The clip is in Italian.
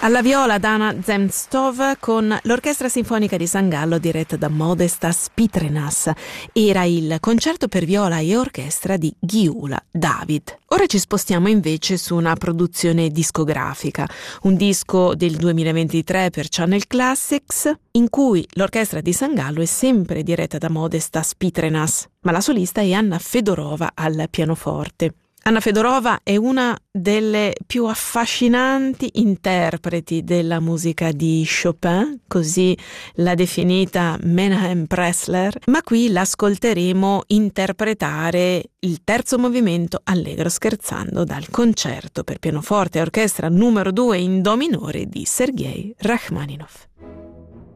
Alla viola Dana Zemstov con l'Orchestra Sinfonica di San Gallo diretta da Modestas Pitrenas. Era il concerto per viola e orchestra di Gyula David. Ora ci spostiamo invece su una produzione discografica, un disco del 2023 per Channel Classics, in cui l'Orchestra di San Gallo è sempre diretta da Modestas Pitrenas, ma la solista è Anna Fedorova al pianoforte. Anna Fedorova è una delle più affascinanti interpreti della musica di Chopin, così l'ha definita Menahem Pressler, ma qui l'ascolteremo interpretare il terzo movimento allegro scherzando dal concerto per pianoforte e orchestra numero 2 in do minore di Sergei Rachmaninov.